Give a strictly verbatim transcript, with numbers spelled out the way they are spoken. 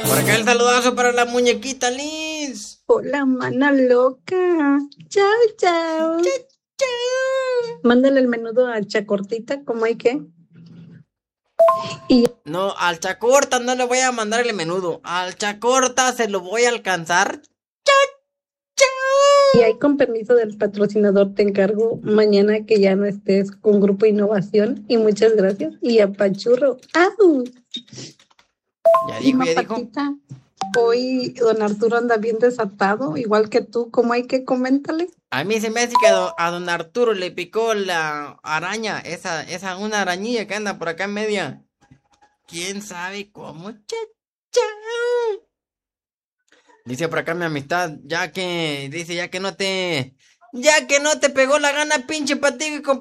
Por acá el saludazo para la muñequita Liz. Hola, mana loca. Chao, chao. Chau, chau. Mándale el menudo a Chacortita, como hay que. Y, No, al Chacorta no le voy a mandar el menudo. Al Chacorta se lo voy a alcanzar. y ahí con permiso del patrocinador te encargo mañana que ya no estés con Grupo Innovación. Y muchas gracias. Y a Pachurro. ¡Au! Ya Y dijo, ya dijo. Mapatita, hoy don Arturo anda bien desatado, igual que tú, ¿cómo hay que coméntale? A mí se me hace que a don, a don Arturo le picó la araña, esa, esa, una arañilla que anda por acá en media. ¿Quién sabe cómo? Cha, cha. Dice por acá mi amistad, ya que, dice, ya que no te, ya que no te pegó la gana, pinche patico,